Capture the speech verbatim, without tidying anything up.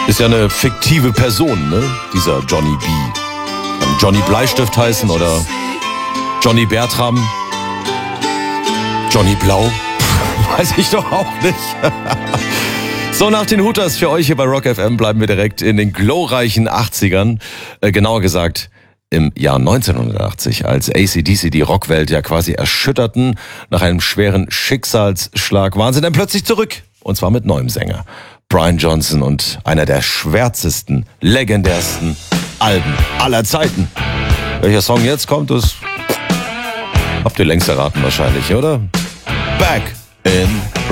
Ist ja eine fiktive Person, ne? Dieser Johnny B. Kann Johnny Bleistift heißen oder Johnny Bertram. Johnny Blau. Weiß ich doch auch nicht. So, nach den Hooters für euch hier bei Rock F M bleiben wir direkt in den glorreichen achtzigern. Äh, genauer gesagt im Jahr neunzehnhundertachtzig, als A C D C die Rockwelt ja quasi erschütterten. Nach einem schweren Schicksalsschlag waren sie dann plötzlich zurück. Und zwar mit neuem Sänger. Brian Johnson und einer der schwärzesten, legendärsten Alben aller Zeiten. Welcher Song jetzt kommt, das habt ihr längst erraten wahrscheinlich, oder? Back in